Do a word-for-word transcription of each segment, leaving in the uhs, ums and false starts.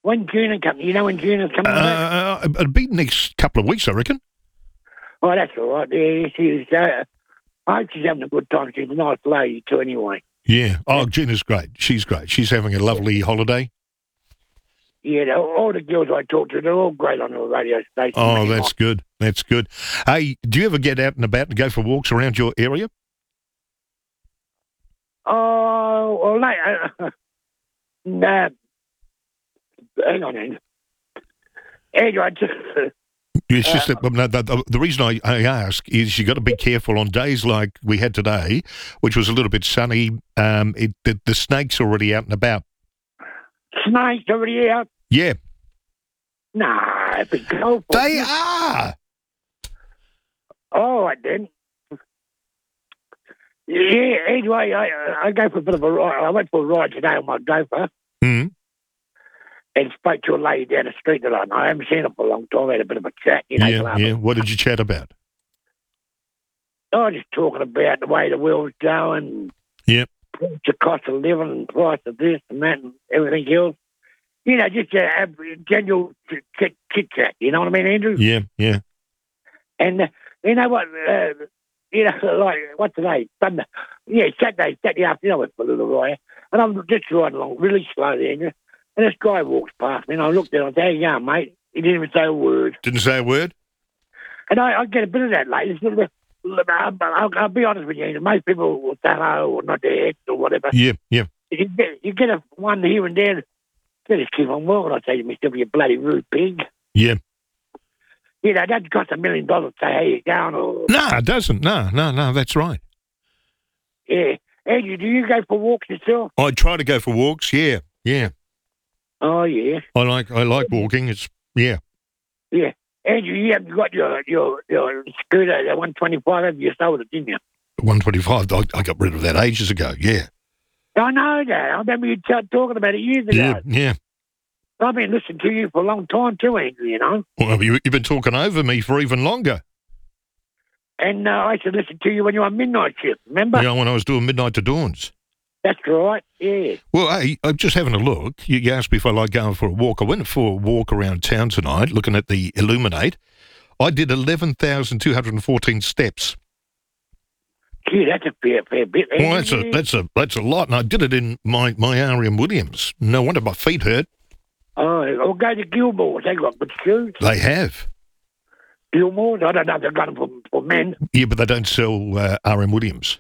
When Gina comes, you know when Gina's coming back? Uh, it'll be next couple of weeks, I reckon. Oh, that's all right. Yeah, she's, uh, I hope she's having a good time. She's a nice lady too, anyway. Yeah. Oh, Gina's great. She's great. She's having a lovely holiday. Yeah, all the girls I talk to, they're all great on the radio station. Oh, that's good. That's good. Hey, do you ever get out and about and go for walks around your area? Oh, well, like, uh, nah. Hang on, Andrew. Andrew, I just... It's just that no, the, the reason I, I ask is you got to be careful on days like we had today, which was a little bit sunny. Um, it, the, the snakes are already out and about. Snakes already out? Yeah. Nah, it'd be cold. They are. All right, then. Yeah, anyway, I, I go for a bit of a ride. I went for a ride today on my gopher. Mm. And spoke to a lady down the street that I know. I haven't seen her for a long time. I had a bit of a chat, you know. Yeah, yeah. What did you chat about? Oh, just talking about the way the world's going. Yep. The cost of living and price of this and that and everything else. You know, just a, a general chit chat. You know what I mean, Andrew? Yeah, yeah. And uh, you know what? Uh, you know, like what's today? Sunday. Yeah, Saturday, Saturday afternoon. I went for a little ride, and I'm just riding along really slowly, Andrew. And this guy walks past me, and I looked at him and said, "How you going, mate?" He didn't even say a word. Didn't say a word? And I, I get a bit of that lately. I'll, I'll, I'll be honest with you. Most people will say hello or not their heads or whatever. Yeah, yeah. You get, you get a one here and there. They just keep on walking. I say to myself, "You bloody rude pig." Yeah. You know, it doesn't cost a million dollars to say, "How you going?" Or... No, it doesn't. No, no, no, that's right. Yeah. Andrew, do you go for walks yourself? I try to go for walks, yeah, yeah. Oh, yeah. I like I like walking. It's yeah. Yeah. Andrew, you haven't got your your, your scooter, the one twenty-five, have you sold it, didn't you? one twenty-five, I, I got rid of that ages ago, yeah. I know that. I remember you t- talking about it years ago. Yeah, yeah. I've been listening to you for a long time too, Andrew, you know. Well, you, you've been talking over me for even longer. And uh, I used to listen to you when you were on midnight shift, remember? Yeah, when I was doing Midnight to Dawns. That's right, yeah. Well, hey, I'm just having a look. You, you asked me if I like going for a walk. I went for a walk around town tonight, looking at the Illuminate. I did eleven thousand two hundred fourteen steps. Gee, that's a fair, fair bit. Well, that's a that's a that's a lot, and I did it in my my R M Williams. No wonder my feet hurt. Oh, I'll go to Gilmore's. They got good shoes. They have. Gilmore's? I don't know if they've got them for, for men. Yeah, but they don't sell uh, R M Williams.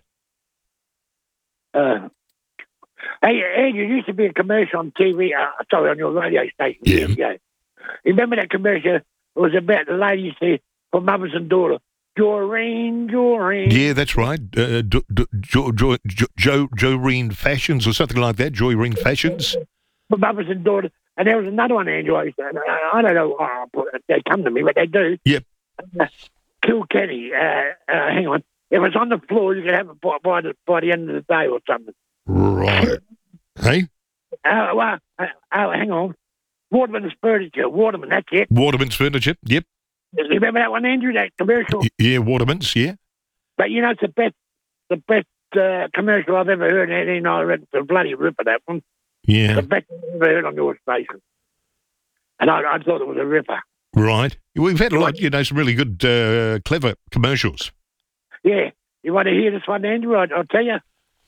Uh, hey, Andrew, you used to be a commercial on T V, uh, sorry, on your radio station. Yeah. Yeah. You remember that commercial? It was about the lady you see for mothers and daughters. Doreen, Doreen. Yeah, that's right. Uh, do, do, jo, jo, jo, jo, Joreen Fashions or something like that. Joreen Fashions. For mothers and daughters. And there was another one, Andrew. I, used to, I, I don't know. Oh, they come to me, but they do. Yep. Uh, Kilkenny. Uh, uh, hang on. If it's on the floor, you can have it by, by, the, by the end of the day or something. Right. Hey? Uh, well, uh, oh, hang on. Waterman's Furniture. Waterman, that's it. Waterman's Furniture. Yep. You remember that one, Andrew? That commercial? Y- yeah, Waterman's, yeah. But you know, it's the best, the best uh, commercial I've ever heard. And you know, I read the bloody ripper, that one. Yeah. The best I've ever heard on your station. And I, I thought it was a ripper. Right. We've had a lot, you know, some really good, uh, clever commercials. Yeah. You want to hear this one, Andrew? I, I'll tell you.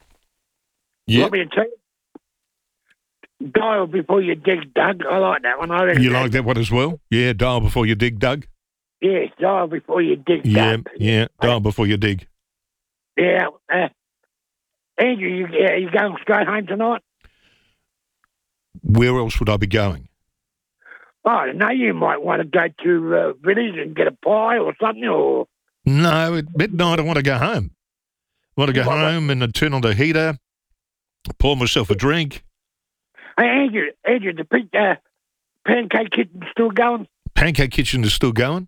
You Yeah. want me to tell you? Dial before you dig, Doug. I like that one. I reckon You that- like that one as well? Yeah, dial before you dig, Doug. Yes, dial before you dig, Yeah, Doug. yeah, dial before you dig. Yeah. Uh, Andrew, you, uh, you going straight home tonight? Where else would I be going? I don't know. You might want to go to uh, Village and get a pie or something, or... No, at midnight I want to go home. I want to go What- what- home and then turn on the heater, pour myself a drink. Hey, Andrew, Andrew, the pink, uh, Pancake Kitchen still going? Pancake Kitchen is still going.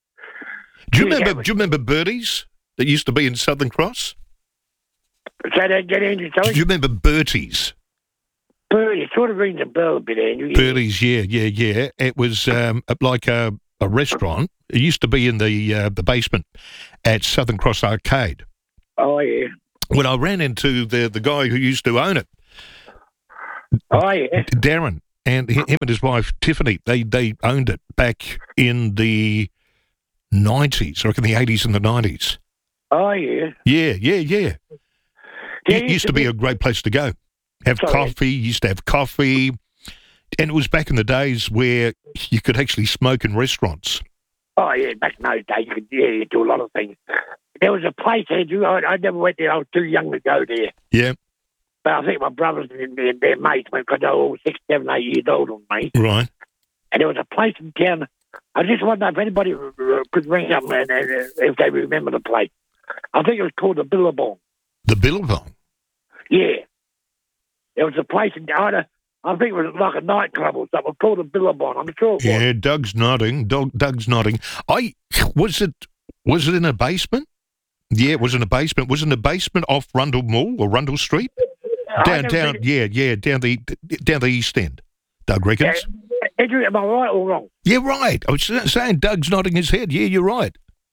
Do you Yeah, remember? yeah. Do you remember Bertie's that used to be in Southern Cross? Say that again, Andrew, Do sorry? you remember Bertie's? Bird, it sort of rings a bell a bit, Andrew. Bertie's, yeah, yeah, yeah. It was um, like a, a restaurant. It used to be in the uh, the basement at Southern Cross Arcade. Oh, yeah. When I ran into the the guy who used to own it, Oh, yeah. Darren, and him and his wife Tiffany, they they owned it back in the nineties, I reckon the eighties and the nineties. Oh, yeah. Yeah, yeah, yeah. Yeah, It used to be a great place to go. Have Sorry. coffee, used to have coffee. And it was back in the days where you could actually smoke in restaurants. Oh, yeah, back in those days, you could yeah, you do a lot of things. There was a place, Andrew, I, I never went there. I was too young to go there. Yeah, But I think my brothers and their, their mates went because they were all six, seven, eight years older than me. right. And there was a place in town. I just wonder if anybody uh, could ring up and, and uh, if they remember the place. I think it was called the Billabong. The Billabong. Yeah. There was a place in I, I think it was like a nightclub or something called the Billabong. I'm sure it was. Yeah, Doug's nodding. Doug, Doug's nodding. I was it. Was it in a basement? Yeah, it was in a basement. Was it in a basement off Rundle Mall or Rundle Street? I Down, never down. been- Yeah, yeah, down the down the east end. Doug Yeah, reckons. Andrew, am I right or wrong? Yeah, right. I was saying Doug's nodding his head. Yeah, you're right.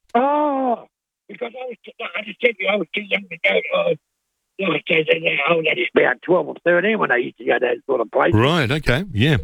Oh, because I was, I just said to you, I was too young to go. Oh, like I said, I was only about twelve or thirteen when I used to go to that sort of place. Right. Okay. Yeah.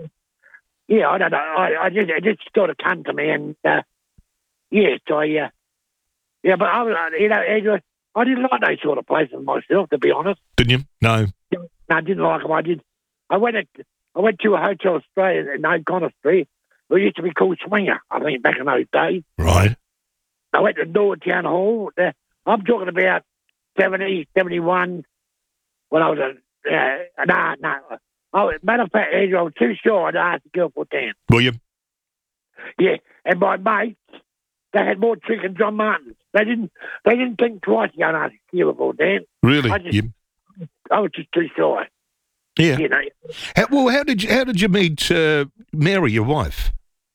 Yeah, I don't know. I, I just, it just sort of come to me, and uh, yes, I, uh, yeah, but I was, uh, you know, Andrew, I didn't like those sort of places myself, to be honest. Didn't you? No. No, I didn't like them. I did. I went, at, I went to a Hotel Australia in O'Connor Street. It used to be called Swinger, I think, back in those days. Right. I went to Norwood Town Hall. Uh, I'm talking about seventy, seventy-one, when I was a, uh, no, no. Oh, matter of fact, Andrew, I was too sure I'd ask a girl for a dance. Will you? Yeah, and my mates, they had more trick than John Martin's. They didn't, they didn't think twice to go and ask a girl for a dance. Really? I just- You- I was just too shy, yeah. you know. How, well, how did you how did you meet uh, Mary, your wife?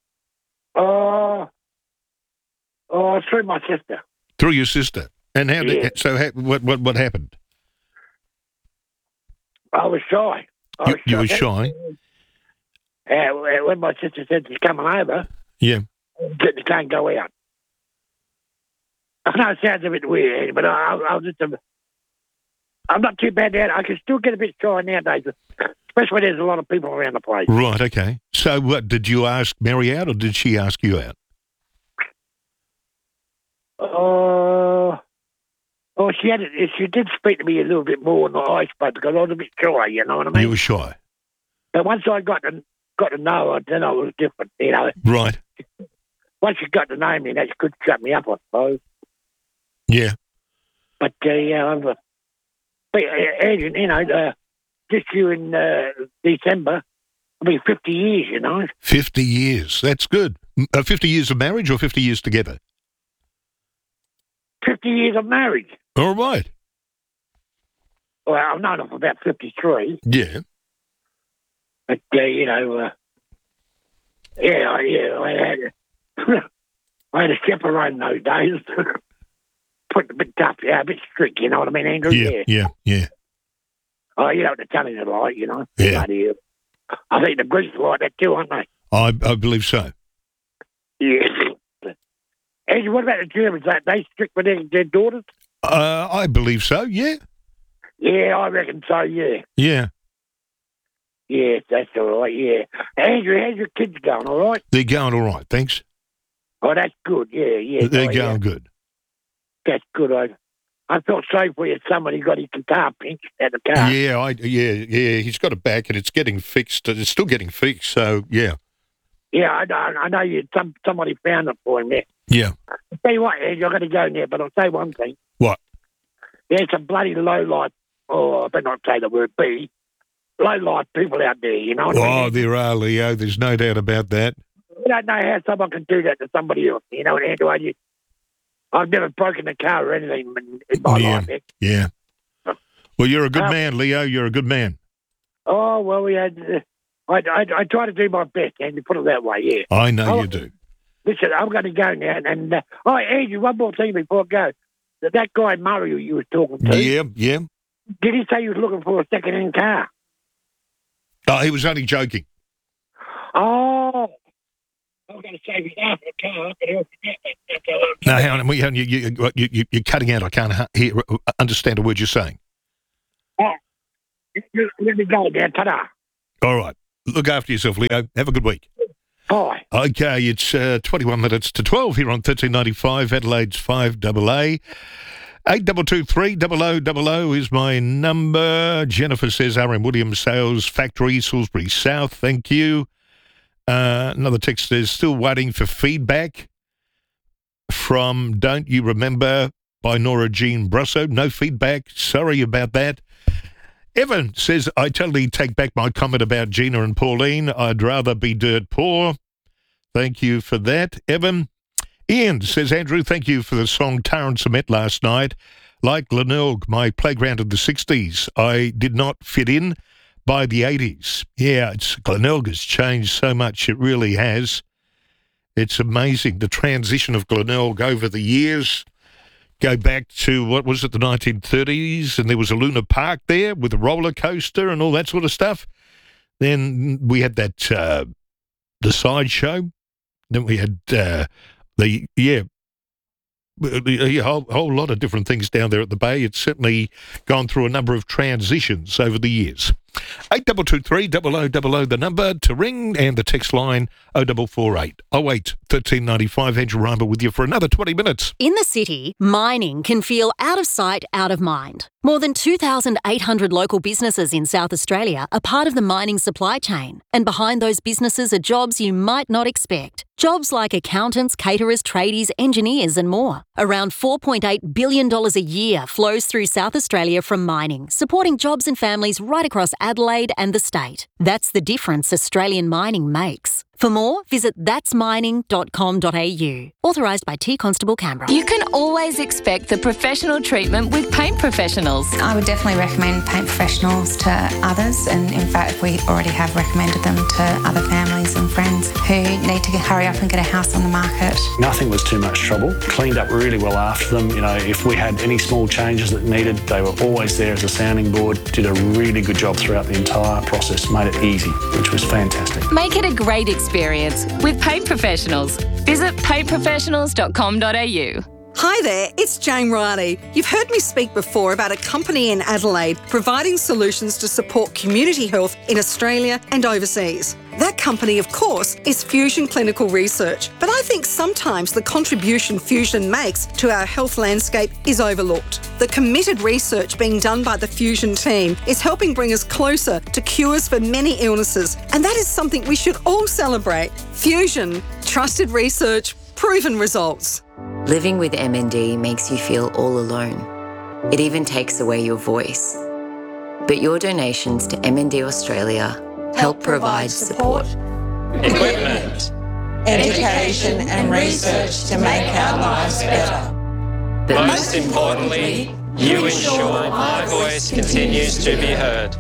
Oh, oh, through my sister. Through your sister. And how did Yeah. so? How, what what what happened? I was shy. I You, was you were shy. Uh, when my sister said she's coming over, Yeah. you can't go out. I know it sounds a bit weird, but I, I, I'll just. Um, I'm not too bad at it. I can still get a bit shy nowadays, especially when there's a lot of people around the place. Right. Okay. So, what did you ask Mary out, or did she ask you out? Oh, oh, she had. it- She did speak to me a little bit more than I spoke because I was a bit shy. You know what I mean? You were shy. But once I got to got to know her, then I was different. You know, Right. once she got to know me, that could shut me up, I suppose. Yeah. But uh, yeah, I've. Uh, but, uh, Adrian, you know, uh, this year in uh, December, it'll be fifty years. You know, Fifty years. That's good. M- Uh, Fifty years of marriage, or fifty years together? fifty years of marriage. All right. Well, I've known her for about fifty-three. Yeah. But uh, you know, uh, yeah, I- yeah, I had, I had a chaperone those days. Put a bit tough, yeah, a bit strict. You know what I mean, Andrew? Yeah. Yeah. Yeah. Oh, you know what the Italians are like, you know. Yeah. Bloody hell. I think the Greeks are like that too, aren't they? I I believe so. Yes. Andrew, what about the Germans? Are they strict with their, their daughters? Uh, I believe so. Yeah. Yeah, I reckon so. Yeah. Yeah. Yes, that's all right. Yeah. Andrew, how's your kids going? All right? They're going all right. Thanks. Oh, that's good. Yeah, yeah. They're oh, going yeah. good. That's good. I, I felt sorry for you. Somebody got his guitar pinched at the car. Yeah. I yeah yeah. He's got it back, and it's getting fixed. It's still getting fixed. So yeah. Yeah, I know. I know you. Some somebody found it for him there. Yeah. I'll tell you what, Andrew, I've got to go now, but I'll say one thing. What? There's some bloody low life. Oh, I better not say the word B. Low life people out there. You know what I Oh, mean? there are, Leo. There's no doubt about that. I don't know how someone can do that to somebody else. You know what, Andrew? I just, I've never broken a car or anything in, in my Yeah. life. eh? Yeah. Well, you're a good Uh, man, Leo. You're a good man. Oh, well, we had. Uh, I, I, I try to do my best, and you put it that way, yeah. I know Oh, you do. Listen, I'm going to go now. And, and uh, oh, Andrew, one more thing before I go. That, that guy Murray who you were talking to, Yeah, yeah. did he say he was looking for a second-hand car? Oh, he was only joking. Oh, I'm going to say if he's after a car, but he'll forget that. That's all. No, hang on. We- You, you, you, you, you're cutting out. I can't ha- hear, understand a word you're saying. Let me go now. Ta-da. All right. Look after yourself, Leo. Have a good week. Bye. Okay, it's uh, twenty-one minutes to twelve here on thirteen ninety-five, Adelaide's five A A. eight two two three, double oh double oh is my number. Jennifer says R M Williams Sales Factory, Salisbury South. Thank you. Uh, another text says, still waiting for feedback from Don't You Remember by Nora Jean Brusso. No feedback. Sorry about that. Evan says, I totally take back my comment about Gina and Pauline. I'd rather be dirt poor. Thank you for that, Evan. Ian says, Andrew, thank you for the song Tar and Cement last night. Like Glenelg, my playground of the sixties, I did not fit in by the eighties. Yeah, it's, Glenelg has changed so much. It really has. It's amazing, the transition of Glenelg over the years. Go back to, what was it, the nineteen thirties, and there was a Luna Park there with a roller coaster and all that sort of stuff. Then we had that, uh, the sideshow. Then we had uh, the, yeah, a whole, whole lot of different things down there at the Bay. It's certainly gone through a number of transitions over the years. eight two two three, double oh double oh, the number to ring, and the text line oh four four eight oh eight thirteen ninety-five. Andrew Rhymer with you for another twenty minutes. In the city, mining can feel out of sight, out of mind. More than two thousand eight hundred local businesses in South Australia are part of the mining supply chain. And behind those businesses are jobs you might not expect. Jobs like accountants, caterers, tradies, engineers and more. Around four point eight billion dollars a year flows through South Australia from mining, supporting jobs and families right across Adelaide and the state. That's the difference Australian mining makes. For more, visit that's mining dot com dot a u. Authorised by T Constable Canberra. You can always expect the professional treatment with Paint Professionals. I would definitely recommend Paint Professionals to others, and in fact we already have recommended them to other families and friends who need to hurry up and get a house on the market. Nothing was too much trouble. Cleaned up really well after them. You know, if we had any small changes that needed, they were always there as a sounding board. Did a really good job throughout the entire process. Made it easy, which was fantastic. Make it a great experience with Paint Professionals. Visit paint professionals dot com dot a u. Hi there, it's Jane Riley. You've heard me speak before about a company in Adelaide providing solutions to support community health in Australia and overseas. That company, of course, is Fusion Clinical Research, but I think sometimes the contribution Fusion makes to our health landscape is overlooked. The committed research being done by the Fusion team is helping bring us closer to cures for many illnesses, and that is something we should all celebrate. Fusion, trusted research, proven results. Living with M N D makes you feel all alone. It even takes away your voice. But your donations to M N D Australia help, help provide support, equipment, education and research to make our lives better. But most importantly, you ensure my voice continues to be heard.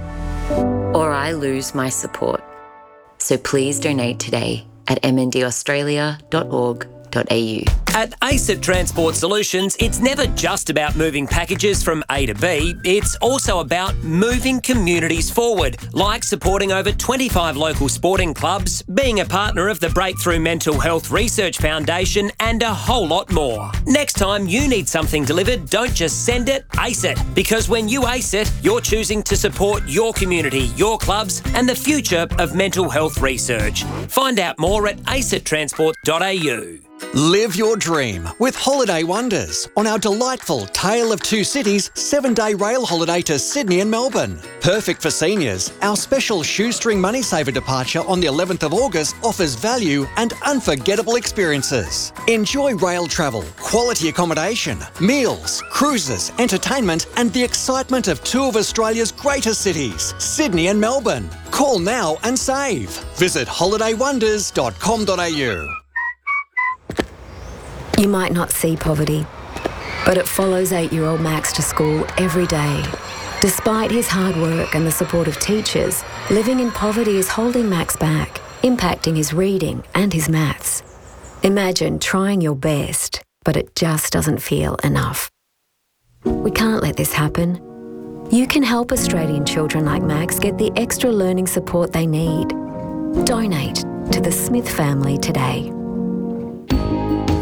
Or I lose my support. So please donate today at m n d australia dot org dot a u. At ACET Transport Solutions, it's never just about moving packages from A to B, it's also about moving communities forward, like supporting over twenty-five local sporting clubs, being a partner of the Breakthrough Mental Health Research Foundation, and a whole lot more. Next time you need something delivered, don't just send it, ace it. Because when you ace it, you're choosing to support your community, your clubs, and the future of mental health research. Find out more at acet transport dot a u. Live your dream with Holiday Wonders on our delightful Tale of Two Cities seven-day rail holiday to Sydney and Melbourne. Perfect for seniors, our special shoestring money saver departure on the eleventh of August offers value and unforgettable experiences. Enjoy rail travel, quality accommodation, meals, cruises, entertainment and the excitement of two of Australia's greatest cities, Sydney and Melbourne. Call now and save. Visit holiday wonders dot com dot a u. You might not see poverty, but it follows eight-year-old Max to school every day. Despite his hard work and the support of teachers, living in poverty is holding Max back, impacting his reading and his maths. Imagine trying your best, but it just doesn't feel enough. We can't let this happen. You can help Australian children like Max get the extra learning support they need. Donate to the Smith family today.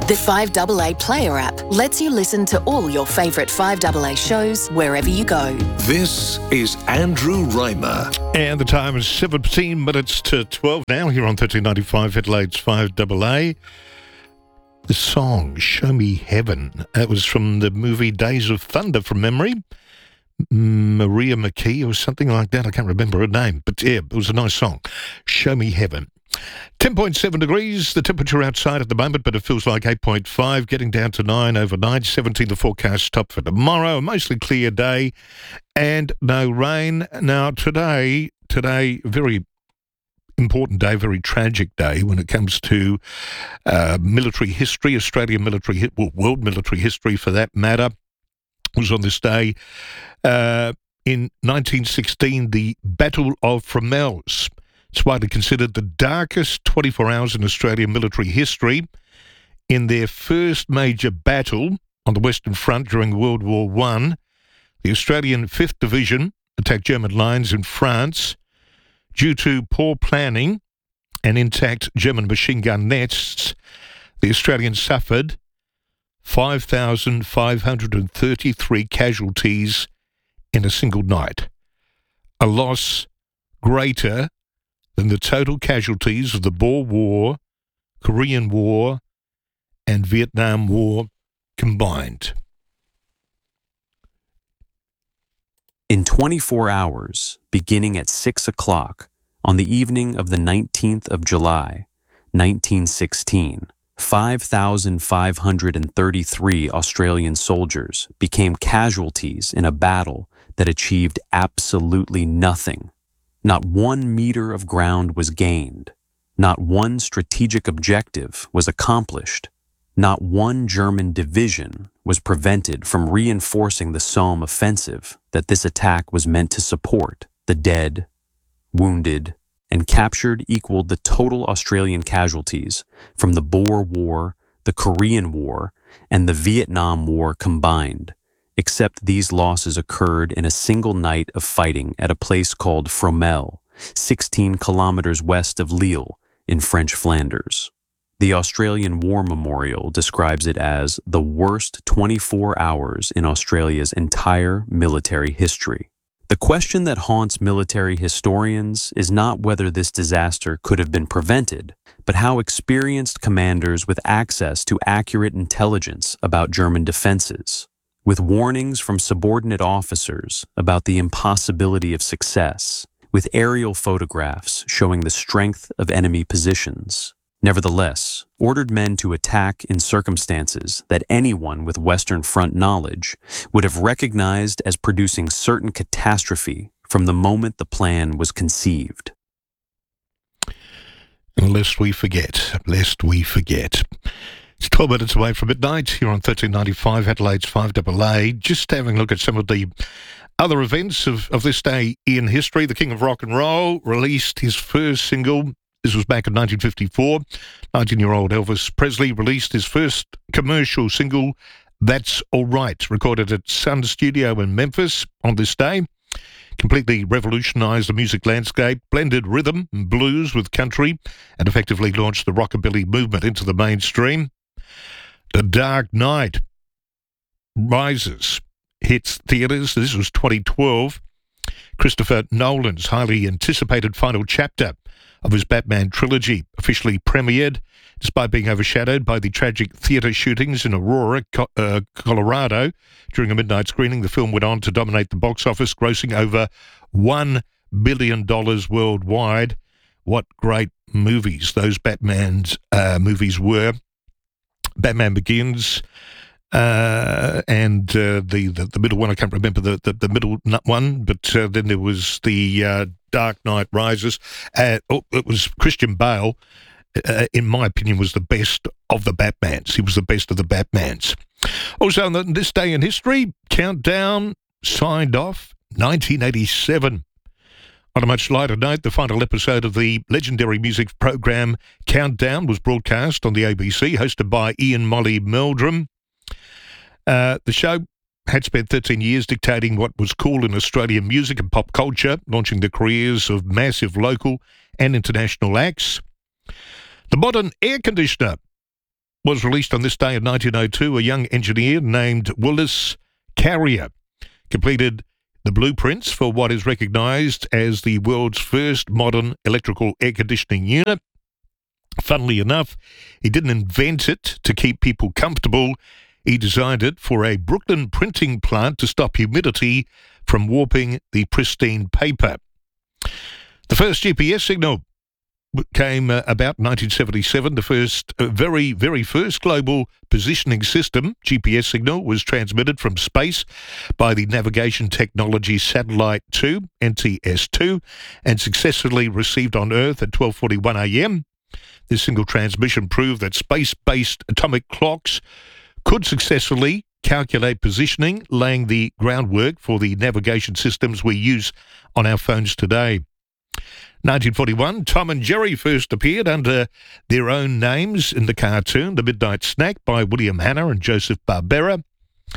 The five A A Player app lets you listen to all your favourite five A A shows wherever you go. This is Andrew Reimer. And the time is seventeen minutes to twelve now here on thirteen ninety-five Adelaide's five A A. The song, Show Me Heaven, it was from the movie Days of Thunder from memory. Maria McKee or something like that. I can't remember her name. But yeah, it was a nice song. Show Me Heaven. ten point seven degrees, the temperature outside at the moment, but it feels like eight point five, getting down to nine overnight. seventeen the forecast top for tomorrow. A mostly clear day and no rain. Now today, today, very important day, very tragic day when it comes to uh, military history, Australian military, well, world military history for that matter. It was on this day uh, in nineteen sixteen, the Battle of Fromelles. It's widely considered the darkest twenty-four hours in Australian military history. In their first major battle on the Western Front during World War One, the Australian fifth Division attacked German lines in France. Due to poor planning and intact German machine gun nests, the Australians suffered five thousand five hundred thirty-three casualties in a single night, a loss greater than the total casualties of the Boer War, Korean War, and Vietnam War combined. In twenty-four hours, beginning at six o'clock, on the evening of the nineteenth of July, nineteen sixteen, five thousand five hundred thirty-three Australian soldiers became casualties in a battle that achieved absolutely nothing. Not one meter of ground was gained. Not one strategic objective was accomplished. Not one German division was prevented from reinforcing the Somme offensive that this attack was meant to support. The dead, wounded, and captured equaled the total Australian casualties from the Boer War, the Korean War, and the Vietnam War combined, except these losses occurred in a single night of fighting at a place called Fromelles, sixteen kilometers west of Lille in French Flanders. The Australian War Memorial describes it as the worst twenty-four hours in Australia's entire military history. The question that haunts military historians is not whether this disaster could have been prevented, but how experienced commanders with access to accurate intelligence about German defenses, with warnings from subordinate officers about the impossibility of success, with aerial photographs showing the strength of enemy positions, nevertheless, ordered men to attack in circumstances that anyone with Western Front knowledge would have recognized as producing certain catastrophe from the moment the plan was conceived. And lest we forget, lest we forget. It's twelve minutes away from midnight here on thirteen ninety-five Adelaide's five A A. Just having a look at some of the other events of, of this day in history. The King of Rock and Roll released his first single. This was back in nineteen fifty-four. nineteen-year-old Elvis Presley released his first commercial single, That's All Right, recorded at Sun Studio in Memphis on this day. Completely revolutionised the music landscape, blended rhythm and blues with country, and effectively launched the rockabilly movement into the mainstream. The Dark Knight Rises hits theatres. This was twenty twelve. Christopher Nolan's highly anticipated final chapter of his Batman trilogy officially premiered, despite being overshadowed by the tragic theatre shootings in Aurora, Co- uh, Colorado. During a midnight screening, the film went on to dominate the box office, grossing over one billion dollars worldwide. What great movies those Batman's uh, movies were. Batman Begins, uh, and uh, the, the the middle one, I can't remember the, the, the middle one, but uh, then there was the uh, Dark Knight Rises. Uh, oh, it was Christian Bale, uh, in my opinion, was the best of the Batmans. He was the best of the Batmans. Also, on this day in history, Countdown signed off nineteen eighty-seven. On a much lighter note, the final episode of the legendary music program Countdown was broadcast on the A B C, hosted by Ian Molly Meldrum. Uh, the show had spent thirteen years dictating what was cool in Australian music and pop culture, launching the careers of massive local and international acts. The modern air conditioner was released on this day in nineteen oh two. A young engineer named Willis Carrier completed the blueprints for what is recognised as the world's first modern electrical air conditioning unit. Funnily enough, he didn't invent it to keep people comfortable. He designed it for a Brooklyn printing plant to stop humidity from warping the pristine paper. The first G P S signal came uh, about nineteen seventy-seven. The first, uh, very, very first global positioning system, G P S signal, was transmitted from space by the Navigation Technology Satellite two, N T S two, and successfully received on Earth at twelve forty-one a.m. This single transmission proved that space-based atomic clocks could successfully calculate positioning, laying the groundwork for the navigation systems we use on our phones today. nineteen forty-one, Tom and Jerry first appeared under their own names in the cartoon The Midnight Snack by William Hanna and Joseph Barbera.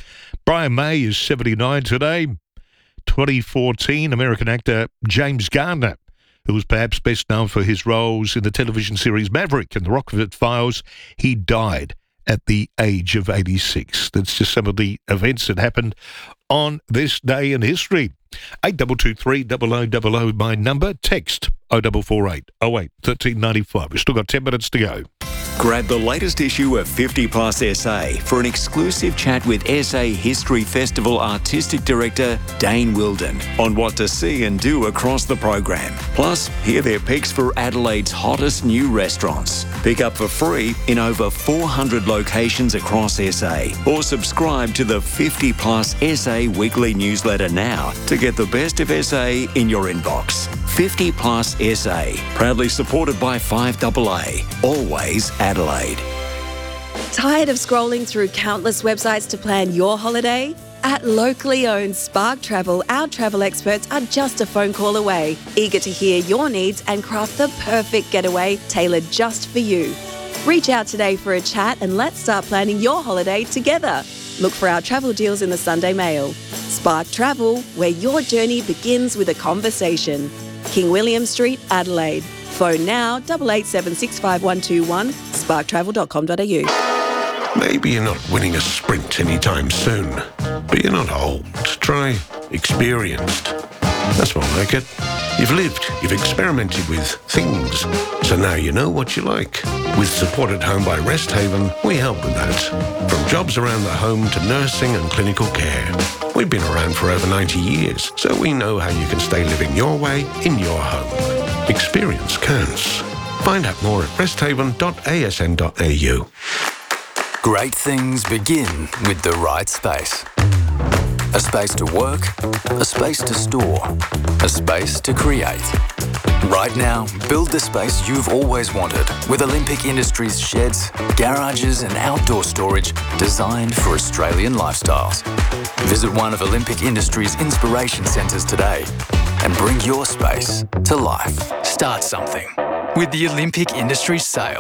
Brian May is seventy-nine today. twenty fourteen, American actor James Garner, who was perhaps best known for his roles in the television series Maverick and The Rockford Files, he died at the age of eighty-six. That's just some of the events that happened on this day in history. eight two two three, double oh double oh, my number. Text oh four four eight, oh eight, one three nine five. We've still got ten minutes to go. Grab the latest issue of fifty plus S A for an exclusive chat with S A History Festival Artistic Director Dane Wilden on what to see and do across the program. Plus, hear their picks for Adelaide's hottest new restaurants. Pick up for free in over four hundred locations across S A, or subscribe to the fifty plus S A weekly newsletter now to get the best of S A in your inbox. fifty plus S A, proudly supported by five A A, always Adelaide. Tired of scrolling through countless websites to plan your holiday? At locally owned Spark Travel, our travel experts are just a phone call away, eager to hear your needs and craft the perfect getaway tailored just for you. Reach out today for a chat and let's start planning your holiday together. Look for our travel deals in the Sunday Mail. Spark Travel, where your journey begins with a conversation. King William Street, Adelaide. Phone now, eight eight seven six five one two one, spark travel dot com dot a u. Maybe you're not winning a sprint anytime soon, but you're not old. Try experienced. That's more like it. You've lived, you've experimented with things, so now you know what you like. With Support at Home by Resthaven, we help with that. From jobs around the home to nursing and clinical care. We've been around for over ninety years, so we know how you can stay living your way in your home. Experience counts. Find out more at resthaven dot a s n dot a u. Great things begin with the right space. A space to work, a space to store, a space to create. Right now, build the space you've always wanted with Olympic Industries sheds, garages and outdoor storage designed for Australian lifestyles. Visit one of Olympic Industries' inspiration centres today and bring your space to life. Start something with the Olympic Industries sale.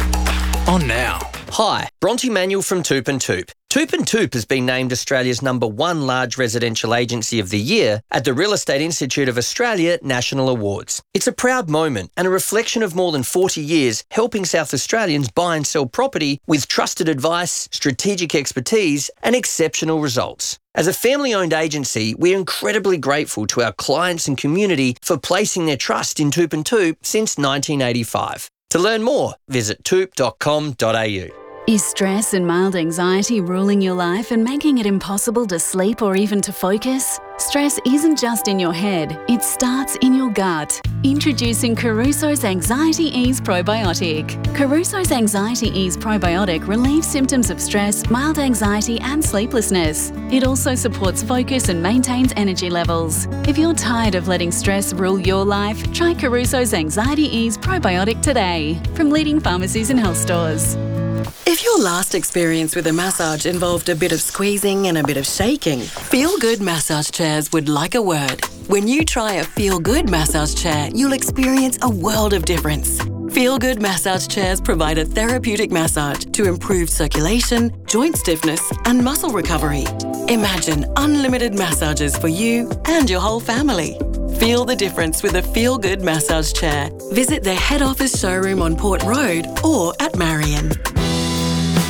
On now. Hi, Bronte Manuel from Toop and Toop. Toop and Toop has been named Australia's number one large residential agency of the year at the Real Estate Institute of Australia National Awards. It's a proud moment and a reflection of more than forty years helping South Australians buy and sell property with trusted advice, strategic expertise and exceptional results. As a family-owned agency, we're incredibly grateful to our clients and community for placing their trust in Toop and Toop since nineteen eighty-five. To learn more, visit toop dot com dot a u. Is stress and mild anxiety ruling your life and making it impossible to sleep or even to focus? Stress isn't just in your head, it starts in your gut. Introducing Caruso's Anxiety Ease Probiotic. Caruso's Anxiety Ease Probiotic relieves symptoms of stress, mild anxiety and sleeplessness. It also supports focus and maintains energy levels. If you're tired of letting stress rule your life, try Caruso's Anxiety Ease Probiotic today from leading pharmacies and health stores. If your last experience with a massage involved a bit of squeezing and a bit of shaking, Feel Good Massage Chairs would like a word. When you try a Feel Good massage chair, you'll experience a world of difference. Feel Good Massage Chairs provide a therapeutic massage to improve circulation, joint stiffness, and muscle recovery. Imagine unlimited massages for you and your whole family. Feel the difference with a Feel Good massage chair. Visit their head office showroom on Port Road or at Marion.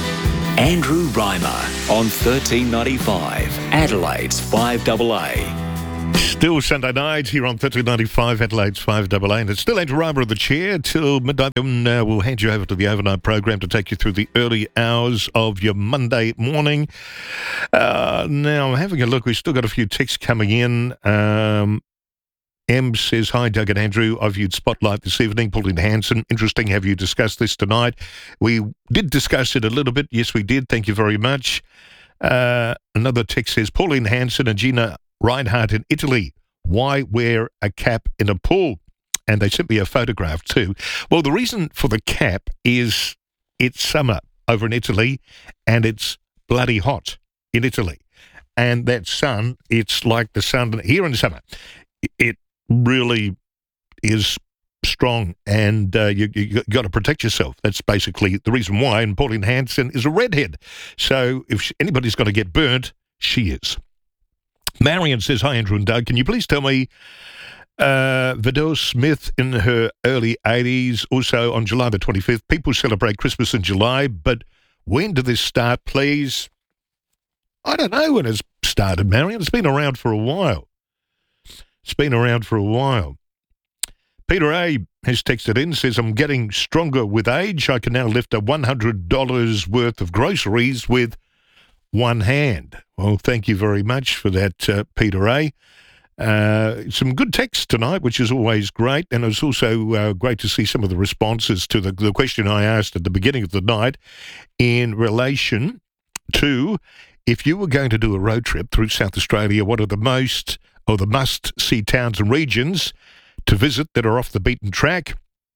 Andrew Reimer on thirteen ninety-five, Adelaide's five double A. Still Sunday night here on thirteen ninety-five, Adelaide's five double A, and it's still Andrew Reimer of the chair till midnight. And uh, we'll hand you over to the overnight program to take you through the early hours of your Monday morning. Uh, now, having a look, we've still got a few texts coming in. Um, M says, hi, Doug and Andrew. I viewed Spotlight this evening. Pauline Hanson. Interesting. Have you discussed this tonight? We did discuss it a little bit. Yes, we did. Thank you very much. Uh, another text says, Pauline Hanson and Gina Reinhardt in Italy. Why wear a cap in a pool? And they sent me a photograph too. Well, the reason for the cap is it's summer over in Italy and it's bloody hot in Italy. And that sun, it's like the sun here in summer. It really is strong, and uh, you, you got to protect yourself. That's basically the reason why. And Pauline Hanson is a redhead. So if she, anybody's going to get burnt, she is. Marion says, hi, Andrew and Doug. Can you please tell me, uh, Vidal Smith in her early eighties, also on July the twenty-fifth, people celebrate Christmas in July, but when did this start, please? I don't know when it's started, Marion. It's been around for a while. It's been around for a while. Peter A. has texted in, says, I'm getting stronger with age. I can now lift a one hundred dollars worth of groceries with one hand. Well, thank you very much for that, uh, Peter A. Uh, some good text tonight, which is always great. And it was also uh, great to see some of the responses to the, the question I asked at the beginning of the night in relation to if you were going to do a road trip through South Australia, what are the most or the must-see towns and regions to visit that are off the beaten track?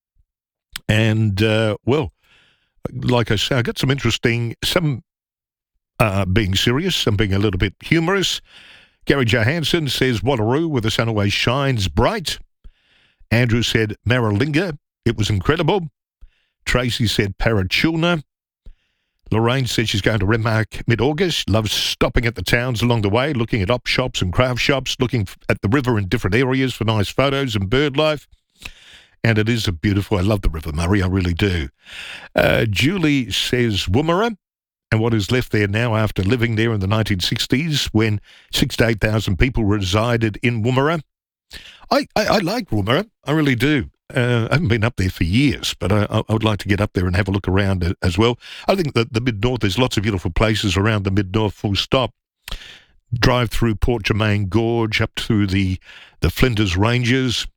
And, uh, well, like I say, I got some interesting, some uh, being serious, some being a little bit humorous. Gary Johansson says, Wallaroo, where the sun always shines bright. Andrew said, Maralinga, it was incredible. Tracy said, Parachulna. Lorraine said she's going to Renmark mid-August, loves stopping at the towns along the way, looking at op shops and craft shops, looking at the river in different areas for nice photos and bird life. And it is a beautiful, I love the River Murray, I really do. Uh, Julie says Woomera, and what is left there now after living there in the nineteen sixties when six to eight thousand people resided in Woomera. I, I, I like Woomera, I really do. Uh, I haven't been up there for years, but I, I would like to get up there and have a look around as well. I think that the Mid-North, there's lots of beautiful places around the Mid-North, full stop. Drive through Port Germain Gorge, up through the, the Flinders Ranges.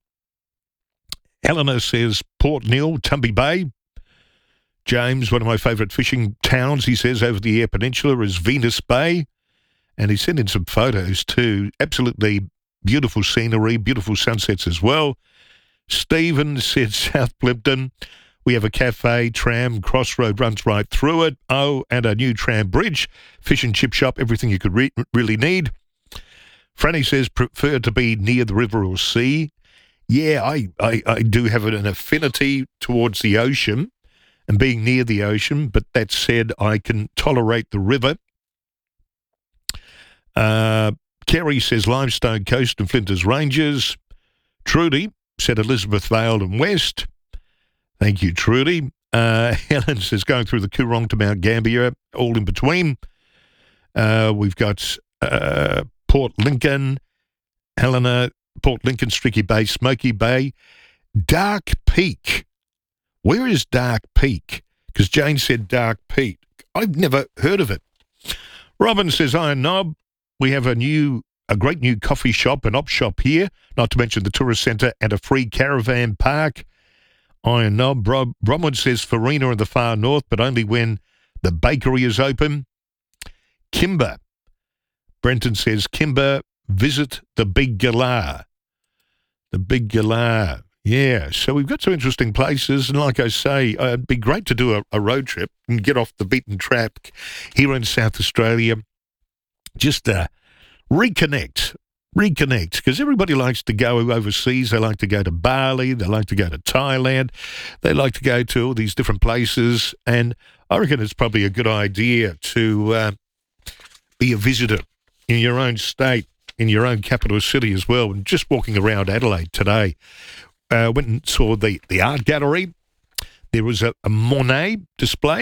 Eleanor says Port Neal, Tumby Bay. James, one of my favourite fishing towns, he says, over the Eyre Peninsula is Venus Bay. And he sent in some photos too. Absolutely beautiful scenery, beautiful sunsets as well. Stephen said South Plimpton. We have a cafe, tram, crossroad runs right through it. Oh, and a new tram bridge, fish and chip shop, everything you could re- really need. Franny says prefer to be near the river or sea. Yeah, I, I, I do have an affinity towards the ocean and being near the ocean, but that said, I can tolerate the river. Uh, Kerry says Limestone Coast and Flinders Ranges. Trudy said Elizabeth Vale and West. Thank you, Trudy. Uh, Helen says going through the Coorong to Mount Gambier, all in between. Uh, we've got uh, Port Lincoln, Helena, Port Lincoln, Streaky Bay, Smoky Bay, Dark Peak. Where is Dark Peak? Because Jane said Dark Peak. I've never heard of it. Robin says Iron Knob. We have a new A great new coffee shop and op shop here, not to mention the tourist centre and a free caravan park. Iron Knob. Brom- Bromwood says Farina in the far north, but only when the bakery is open. Kimber. Brenton says Kimber, visit the Big Galah. The Big Galah. Yeah, so we've got some interesting places, and like I say, uh, it'd be great to do a, a road trip and get off the beaten track here in South Australia. Just uh, reconnect, reconnect, because everybody likes to go overseas. They like to go to Bali, they like to go to Thailand, they like to go to all these different places, and I reckon it's probably a good idea to uh, be a visitor in your own state, in your own capital city as well. And just walking around Adelaide today, uh, went and saw the, the art gallery. There was a, a Monet display,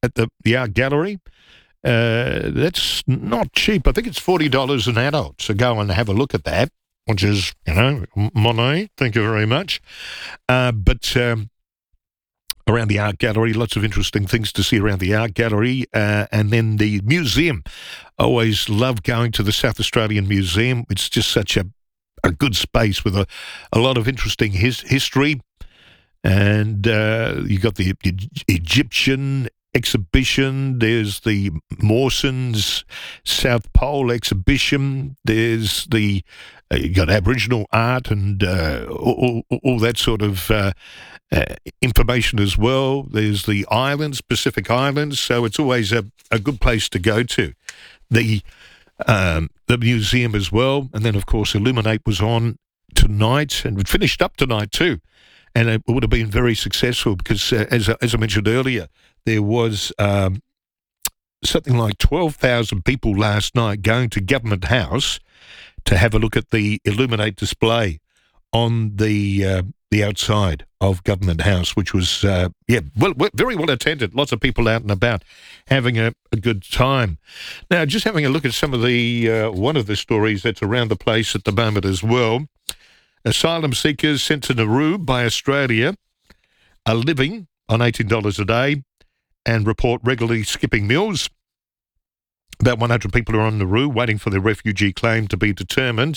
at the, the art gallery. Uh, that's not cheap. I think it's forty dollars an adult. So go and have a look at that, which is, you know, money. Thank you very much. Uh, but um, around the art gallery, lots of interesting things to see around the art gallery. Uh, and then the museum. I always love going to the South Australian Museum. It's just such a, a good space with a, a lot of interesting his, history. And uh, you got the, the Egyptian exhibition, there's the Mawson's South Pole exhibition, there's the, uh, you got Aboriginal art and uh, all, all, all that sort of uh, uh, information as well. There's the islands, Pacific Islands, so it's always a, a good place to go to. The, um, the museum as well, and then of course Illuminate was on tonight and it finished up tonight too. And it would have been very successful because, uh, as, as I mentioned earlier, there was um, something like twelve thousand people last night going to Government House to have a look at the Illuminate display on the uh, the outside of Government House, which was, uh, yeah, well, very well attended. Lots of people out and about having a, a good time. Now, just having a look at some of the, uh, one of the stories that's around the place at the moment as well. Asylum seekers sent to Nauru by Australia are living on eighteen dollars a day and report regularly skipping meals. About one hundred people are on Nauru waiting for their refugee claim to be determined.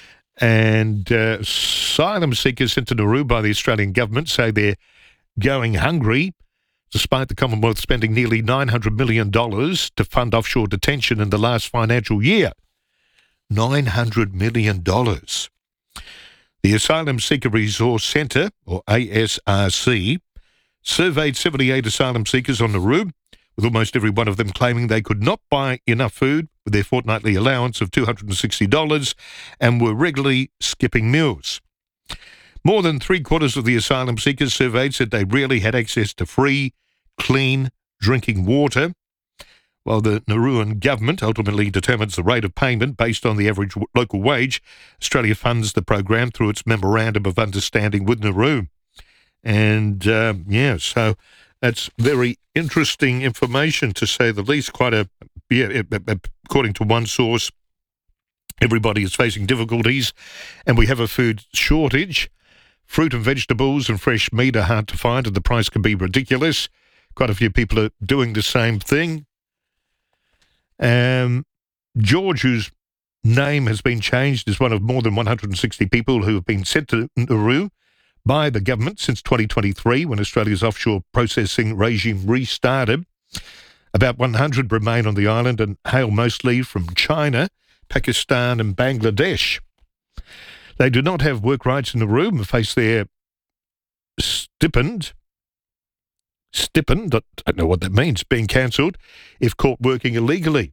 And uh, asylum seekers sent to Nauru by the Australian government say they're going hungry, despite the Commonwealth spending nearly nine hundred million dollars to fund offshore detention in the last financial year. nine hundred million dollars. The Asylum Seeker Resource Centre, or A S R C, surveyed seventy-eight asylum seekers on Nauru, with almost every one of them claiming they could not buy enough food with their fortnightly allowance of two hundred sixty dollars and were regularly skipping meals. More than three-quarters of the asylum seekers surveyed said they rarely had access to free, clean drinking water. While the Nauruan government ultimately determines the rate of payment based on the average w- local wage, Australia funds the program through its Memorandum of Understanding with Nauru. And, uh, yeah, so that's very interesting information, to say the least. Quite a, yeah, according to one source, everybody is facing difficulties, and we have a food shortage. Fruit and vegetables and fresh meat are hard to find, and the price can be ridiculous. Quite a few people are doing the same thing. Um, George, whose name has been changed, is one of more than one hundred sixty people who have been sent to Nauru by the government since twenty twenty-three, when Australia's offshore processing regime restarted. About one hundred remain on the island and hail mostly from China, Pakistan and Bangladesh. They do not have work rights in Nauru and face their stipend Stipend, I don't know what that means, being cancelled if caught working illegally.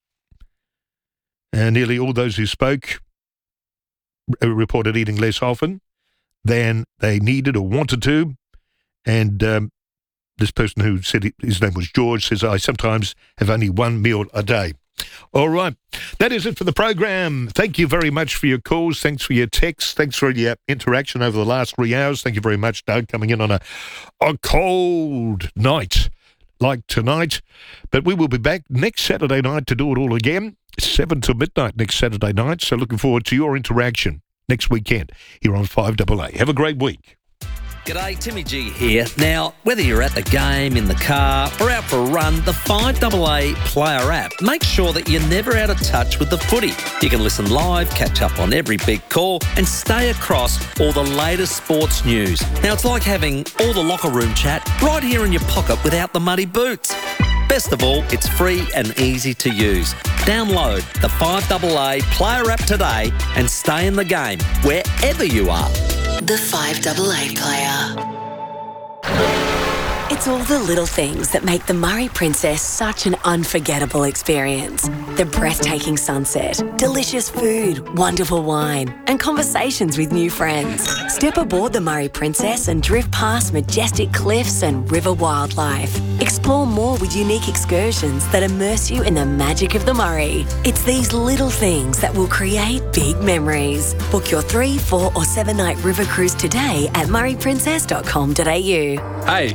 And nearly all those who spoke reported eating less often than they needed or wanted to. And um, this person who said his name was George says, I sometimes have only one meal a day. All right. That is it for the program. Thank you very much for your calls. Thanks for your texts. Thanks for your interaction over the last three hours. Thank you very much, Doug, coming in on a, a cold night like tonight. But we will be back next Saturday night to do it all again, seven till midnight next Saturday night. So looking forward to your interaction next weekend here on five A A. Have a great week. G'day, Timmy G here. Now, whether you're at the game, in the car, or out for a run, the five A A Player app makes sure that you're never out of touch with the footy. You can listen live, catch up on every big call, and stay across all the latest sports news. Now, it's like having all the locker room chat right here in your pocket without the muddy boots. Best of all, it's free and easy to use. Download the five A A Player app today and stay in the game wherever you are. The five A A Player. It's all the little things that make the Murray Princess such an unforgettable experience. The breathtaking sunset, delicious food, wonderful wine, and conversations with new friends. Step aboard the Murray Princess and drift past majestic cliffs and river wildlife. Explore more with unique excursions that immerse you in the magic of the Murray. It's these little things that will create big memories. Book your three, four, or seven night river cruise today at murray princess dot com dot a u. Hey, culture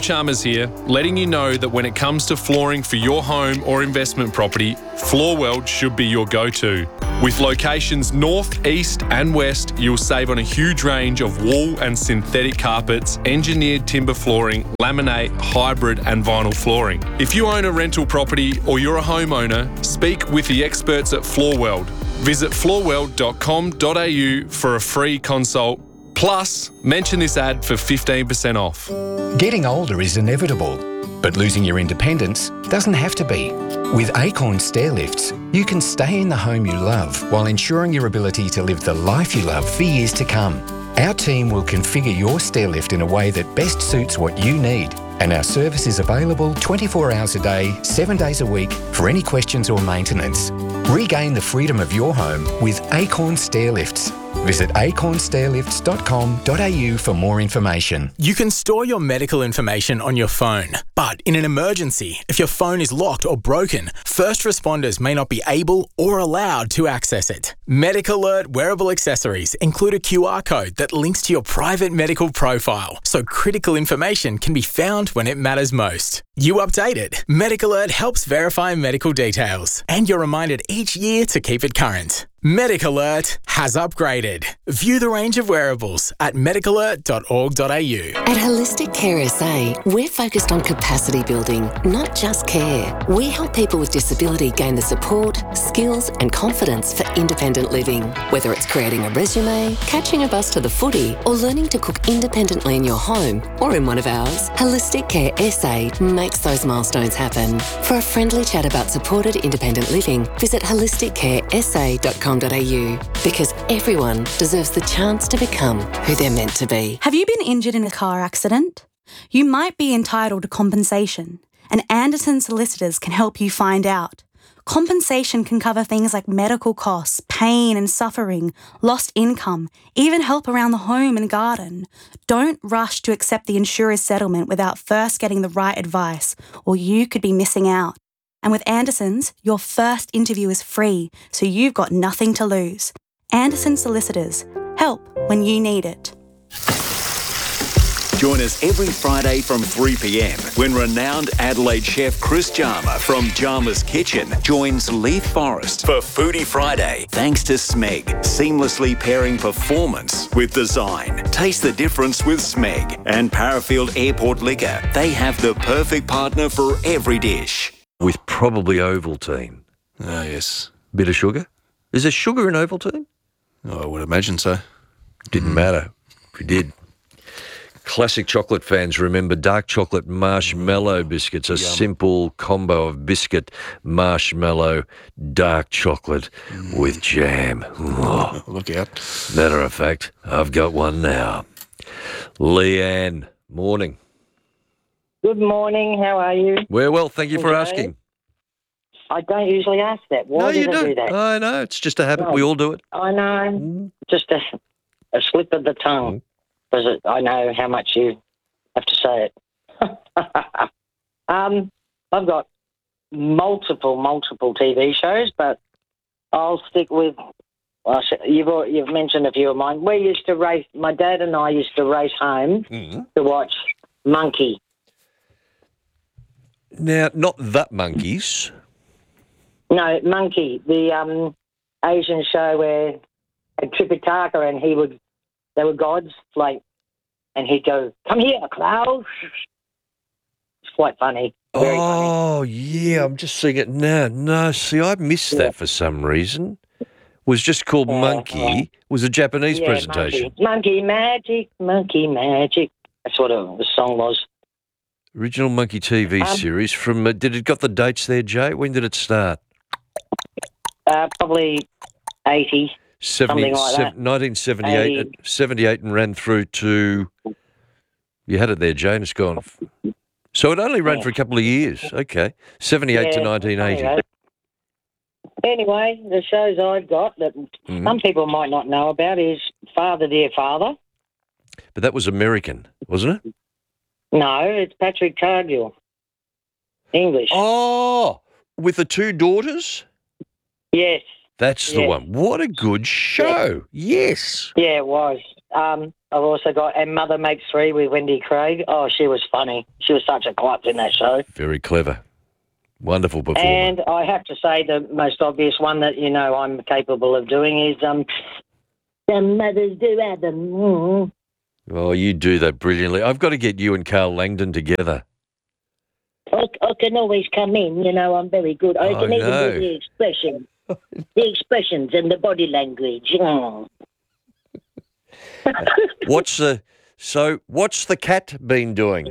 Chalmers here, letting you know that when it comes to flooring for your home or investment property, Floorworld should be your go-to. With locations north, east and west, you'll save on a huge range of wool and synthetic carpets, engineered timber flooring, laminate, hybrid and vinyl flooring. If you own a rental property or you're a homeowner, speak with the experts at Floorworld. Visit floorworld dot com dot a u for a free consult. Plus, mention this ad for fifteen percent off. Getting older is inevitable, but losing your independence doesn't have to be. With Acorn Stair Lifts, you can stay in the home you love while ensuring your ability to live the life you love for years to come. Our team will configure your stair lift in a way that best suits what you need, and our service is available twenty-four hours a day, seven days a week for any questions or maintenance. Regain the freedom of your home with Acorn Stair Lifts. Visit acorn stair lifts dot com dot a u for more information. You can store your medical information on your phone, but in an emergency, if your phone is locked or broken, first responders may not be able or allowed to access it. MedicAlert wearable accessories include a Q R code that links to your private medical profile, so critical information can be found when it matters most. You update it. MedicAlert helps verify medical details, and you're reminded each year to keep it current. MedicAlert has upgraded. View the range of wearables at medic alert dot org dot a u. At Holistic Care S A, we're focused on capacity building, not just care. We help people with disability gain the support, skills and confidence for independent living. Whether it's creating a resume, catching a bus to the footy, or learning to cook independently in your home or in one of ours, Holistic Care S A makes those milestones happen. For a friendly chat about supported independent living, visit holistic care s a dot com dot a u, because everyone deserves the chance to become who they're meant to be. Have you been injured in a car accident? You might be entitled to compensation, and Anderson Solicitors can help you find out. Compensation can cover things like medical costs, pain and suffering, lost income, even help around the home and garden. Don't rush to accept the insurer's settlement without first getting the right advice, or you could be missing out. And with Anderson's, your first interview is free, so you've got nothing to lose. Anderson Solicitors. Help when you need it. Join us every Friday from three p m when renowned Adelaide chef Chris Jarmer from Jarmer's Kitchen joins Leith Forrest for Foodie Friday. Thanks to Smeg, seamlessly pairing performance with design. Taste the difference with Smeg and Parafield Airport Liquor. They have the perfect partner for every dish. With probably Ovaltine. Oh, yes. Bit of sugar? Is there sugar in Ovaltine? Oh, I would imagine so. Didn't matter if you did. Classic chocolate fans remember dark chocolate marshmallow biscuits, a Yum. simple combo of biscuit, marshmallow, dark chocolate mm. with jam. Oh. Look out. Matter of fact, I've got one now. Leanne, morning. Good morning. How are you? We're well, thank you for Okay. asking. I don't usually ask that. Why no, did you I don't. do that? I know, it's just a habit. No. We all do it. I know. Just a, a slip of the tongue. Because I know how much you have to say it. um, I've got multiple, multiple T V shows, but I'll stick with. Well, you've al- you've mentioned a few of mine. We used to race. My dad and I used to race home mm-hmm. to watch Monkey. Now, not that monkeys. No, Monkey, the um, Asian show where at Tripitaka, and he would, they were gods, like, and he'd go, "Come here, Klaus." It's quite funny. Very oh, funny. yeah, I'm just seeing it now. No, see, I missed Yeah. that for some reason. Was just called Yeah, Monkey. yeah. Was a Japanese Yeah, presentation. Monkey. Monkey magic, monkey magic. That's what it, the song was. Original Monkey T V Um, series from. Uh, did it got the dates there, Jay? When did it start? Uh, probably eighty, seventy, something like that. nineteen seventy-eight, eighty. seventy-eight, and ran through to. You had it there, Jay, and it's gone. So it only ran Yeah. for a couple of years. Okay, seventy-eight to Yeah, nineteen eighty. Anyway, anyway, the shows I've got that Mhm. some people might not know about is Father Dear Father. But that was American, wasn't it? No, it's Patrick Cargill. English. Oh, with the two daughters? Yes. That's the Yes. one. What a good show. Yes. Yeah, it was. um, I've also got And Mother Makes Three with Wendy Craig. Oh, she was funny. She was such a klutz in that show. Very clever. Wonderful performer. And I have to say the most obvious one that, you know, I'm capable of doing is um, Some Mothers Do Adam. Mm. Oh, you do that brilliantly. I've got to get you and Carl Langdon together. I, I can always come in, you know, I'm very good. I I can even know. do the expression, the expressions and the body language. Mm. What's the so? What's the cat been doing?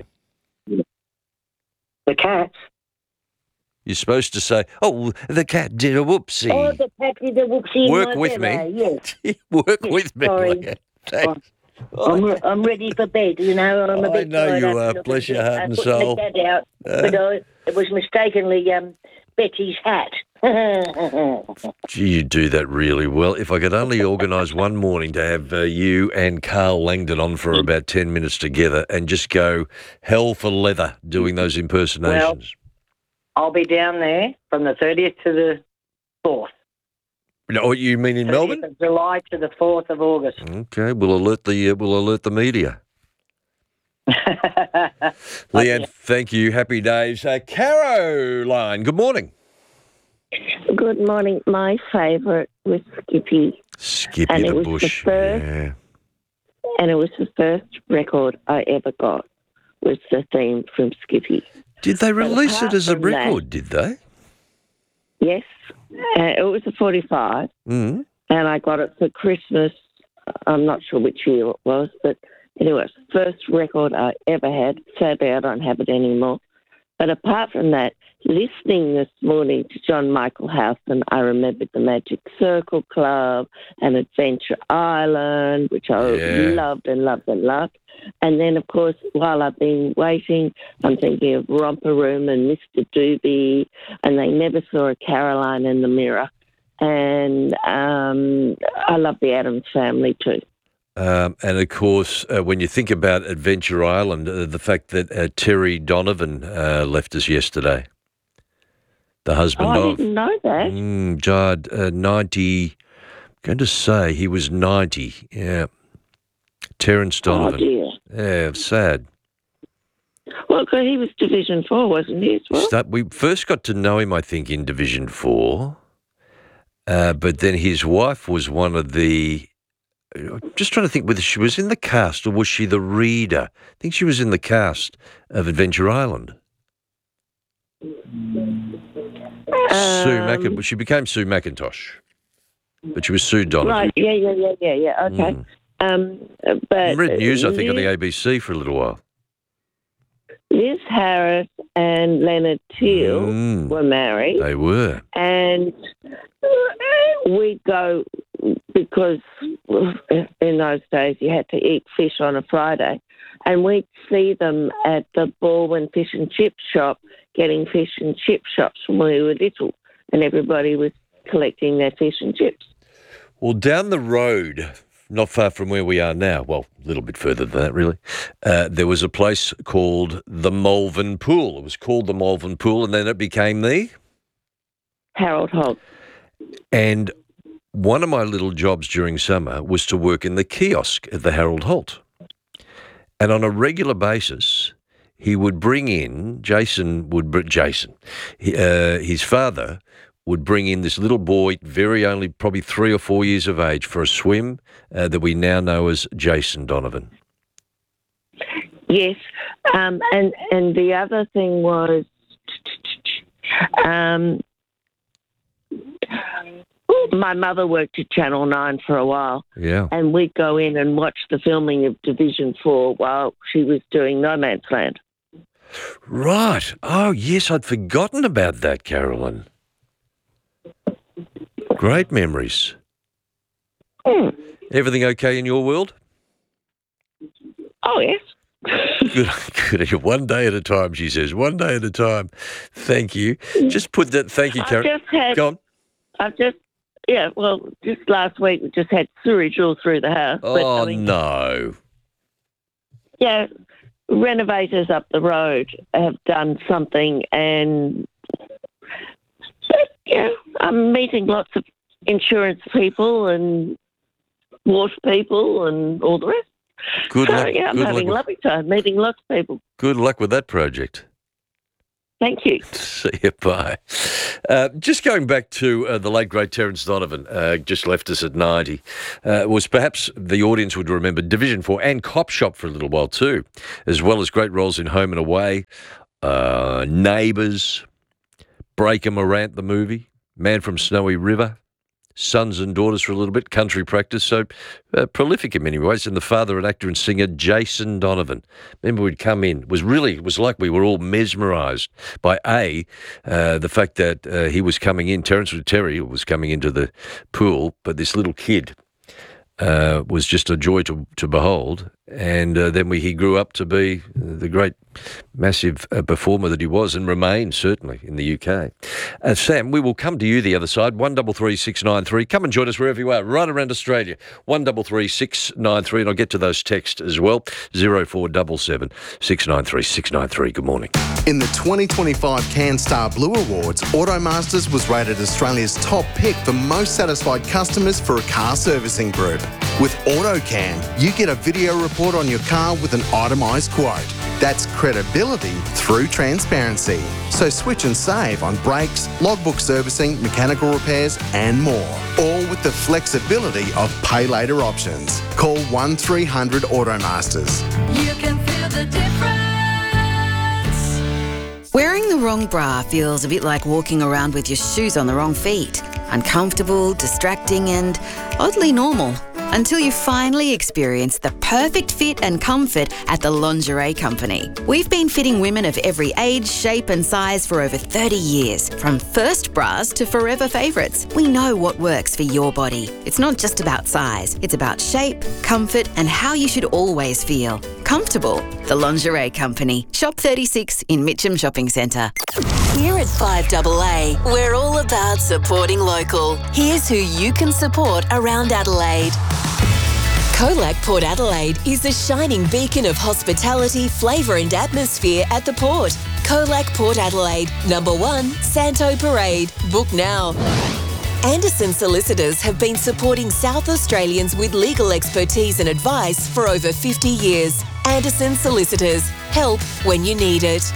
The cat? You're supposed to say, "Oh, the cat did a whoopsie." Oh, the cat did a whoopsie. in Work my with me. belly, Yes. Work Yes, with me. sorry. Leah. Thanks. I'm, re- I'm ready for bed, you know. I'm a I bit know tired you after are. looking Bless your at- heart I and put soul. my dad out, Uh. but I, it was mistakenly um, Betty's hat. Gee, you do that really well. If I could only organise one morning to have uh, you and Carl Langdon on for about ten minutes together and just go hell for leather doing those impersonations. I'll be down there from the thirtieth to the fourth. No, you mean in Melbourne? thirtieth of July to the fourth of August. Okay, we'll alert the uh, we'll alert the media. Leanne, thank you. Happy days. Uh, Caroline, good morning. Good morning. My favourite was Skippy. Skippy and the it was Bush. The first, yeah. And it was the first record I ever got, was the theme from Skippy. Did they release it apart as a from that- record, did they? Yes. Uh, it was a forty-five, Mm. and I got it for Christmas. I'm not sure which year it was, but anyway, it's the first record I ever had. Sadly, I don't have it anymore. But apart from that, listening this morning to John Michael Housen, I remembered the Magic Circle Club and Adventure Island, which I Yeah. loved and loved and loved. And then, of course, while I've been waiting, I'm thinking of Romper Room and Mister Doobie, and They Never Saw a Caroline in the Mirror. And um, I love the Addams Family too. Um, and of course, uh, when you think about Adventure Island, uh, the fact that uh, Terry Donovan uh, left us yesterday, the husband Oh, I of didn't know that. Mm, died uh, ninety. I'm going to say he was ninety. Yeah, Terence Donovan. Oh, dear. Yeah, sad. Well, 'cause he was Division Four, wasn't he, as well? Start, we first got to know him, I think, in Division Four, uh, but then his wife was one of the. I'm just trying to think whether she was in the cast or was she the reader. I think she was in the cast of Adventure Island. Sue Macintosh. She became Sue McIntosh, but she was Sue Donovan. Right, yeah, yeah, yeah, yeah, yeah, okay. Mm. Um, but I read news, I think, on the Liz, A B C for a little while. Liz Harris and Leonard Teal Mm. were married. They were. And we go, because in those days you had to eat fish on a Friday, and we'd see them at the Baldwin Fish and Chip shop getting fish and chip shops when we were little, and everybody was collecting their fish and chips. Well, down the road, not far from where we are now, well, a little bit further than that, really, uh, there was a place called the Malvern Pool. It was called the Malvern Pool, and then it became the Harold Holt. And one of my little jobs during summer was to work in the kiosk at the Harold Holt. And on a regular basis, he would bring in, Jason would, br- Jason, he, uh, his father would bring in this little boy, very only probably three or four years of age, for a swim uh, that we now know as Jason Donovan. Yes, um, and and the other thing was, um, my mother worked at Channel Nine for a while, Yeah. and we'd go in and watch the filming of Division Four while she was doing No Man's Land. Right. Oh, yes, I'd forgotten about that, Carolyn. Great memories. Hmm. Everything okay in your world? Oh yes. Good, good. One day at a time, she says. One day at a time. Thank you. Just put that. Thank you, I've Carolyn. just had. Go on. I've just. Yeah, well, just last week we just had sewage all through the house. Oh, but, I mean, no. yeah, renovators up the road have done something, and yeah, I'm meeting lots of insurance people, and wash people and all the rest. Good so, luck. yeah, I'm Good having a luck lovely time, meeting lots of people. Good luck with that project. Thank you. See you, bye. Uh, just going back to uh, the late, great Terence Donovan, uh, just left us at ninety, uh, was perhaps the audience would remember Division four and Cop Shop for a little while too, as well as great roles in Home and Away, uh, Neighbours, Breaker Morant, the movie, Man from Snowy River, Sons and Daughters for a little bit, Country Practice, so uh, prolific in many ways, and the father and actor and singer Jason Donovan. Remember, we'd come in, was really, it was like we were all mesmerised by A, uh, the fact that uh, he was coming in, Terence Terry was coming into the pool, but this little kid uh, was just a joy to, to behold, and uh, then we, he grew up to be the great, massive uh, performer that he was and remains, certainly, in the U K. Uh, Sam, we will come to you the other side, one three three six nine three. Come and join us wherever you are, right around Australia, one three three six nine three, and I'll get to those texts as well, zero four seven seven, six nine three, six nine three. Good morning. In the twenty twenty-five CanStar Blue Awards, Automasters was rated Australia's top pick for most satisfied customers for a car servicing group. With AutoCan, you get a video report on your car with an itemised quote. That's credibility through transparency. So switch and save on brakes, logbook servicing, mechanical repairs and more. All with the flexibility of pay later options. Call one three hundred Automasters. You can feel the difference. Wearing the wrong bra feels a bit like walking around with your shoes on the wrong feet. Uncomfortable, distracting and oddly normal. Until you finally experience the perfect fit and comfort at the Lingerie Company. We've been fitting women of every age, shape and size for over thirty years. From first bras to forever favourites, we know what works for your body. It's not just about size, it's about shape, comfort and how you should always feel. Comfortable. The Lingerie Company. Shop thirty-six in Mitcham Shopping Centre. Here at five A A, we're all about supporting local. Here's who you can support around Adelaide. Colac Port Adelaide is the shining beacon of hospitality, flavour and atmosphere at the port. Colac Port Adelaide, number one, Santo Parade. Book now. Anderson Solicitors have been supporting South Australians with legal expertise and advice for over fifty years. Anderson Solicitors. Help when you need it.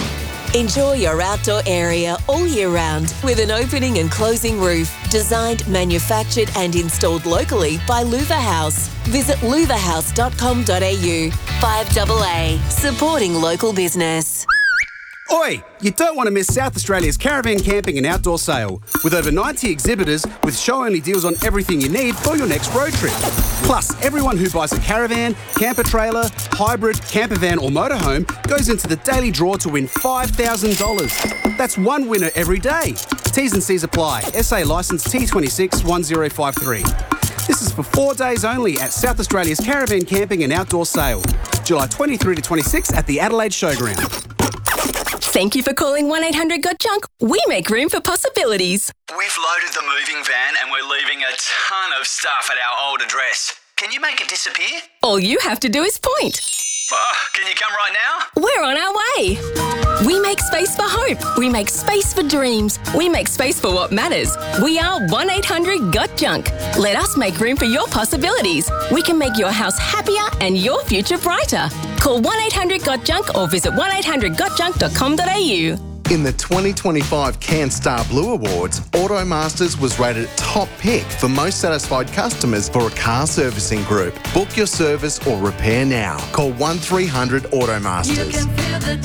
Enjoy your outdoor area all year round with an opening and closing roof. Designed, manufactured and installed locally by Louver House. Visit louver house dot com dot a u. five A A, supporting local business. Oi! You don't want to miss South Australia's caravan camping and outdoor sale. With over ninety exhibitors with show-only deals on everything you need for your next road trip. Plus, everyone who buys a caravan, camper trailer, hybrid, camper van or motorhome goes into the daily draw to win five thousand dollars. That's one winner every day. T's and C's apply. S A licence T two six one zero five three. This is for four days only at South Australia's caravan camping and outdoor sale. July twenty-third to twenty-sixth at the Adelaide Showground. Thank you for calling one eight hundred got junk. We make room for possibilities. We've loaded the moving van and we're leaving a ton of stuff at our old address. Can you make it disappear? All you have to do is point. Oh, can you come right now? We're on our way. We make space for hope. We make space for dreams. We make space for what matters. We are one eight hundred got junk. Let us make room for your possibilities. We can make your house happier and your future brighter. Call one eight hundred got junk or visit one eight hundred got junk dot com dot a u. In the twenty twenty-five CanStar Blue Awards, Automasters was rated top pick for most satisfied customers for a car servicing group. Book your service or repair now. Call one three hundred Automasters. You can feel the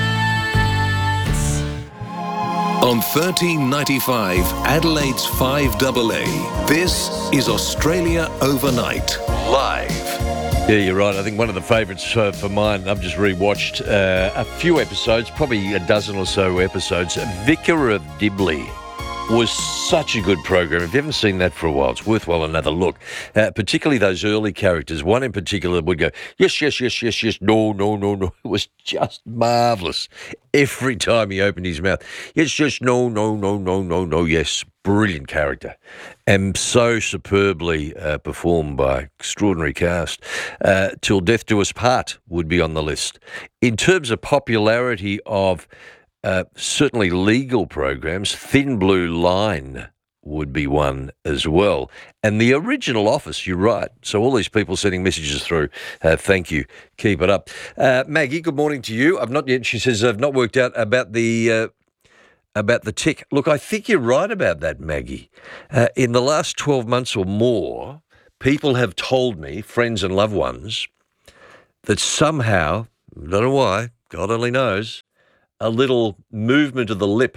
difference. On thirteen ninety-five, Adelaide's five A A, this is Australia Overnight, live. Yeah, you're right. I think one of the favourites uh, for mine, I've just rewatched uh, a few episodes, probably a dozen or so episodes. Vicar of Dibley was such a good program. If you haven't seen that for a while, it's worthwhile another look. Uh, particularly those early characters. One in particular would go, yes, yes, yes, yes, yes, no, no, no, no. It was just marvellous. Every time he opened his mouth, yes, yes, no, no, no, no, no, no, yes. Brilliant character. And so superbly uh, performed by extraordinary cast. Uh, Till Death Do Us Part would be on the list. In terms of popularity of uh, certainly legal programs, Thin Blue Line would be one as well. And the original office, you're right. So all these people sending messages through, uh, thank you. Keep it up. Uh, Maggie, good morning to you. I've not yet, she says, I've not worked out about the uh, about the tick. Look, I think you're right about that, Maggie. Uh, in the last twelve months or more, people have told me, friends and loved ones, that somehow, I don't know why, God only knows, a little movement of the lip,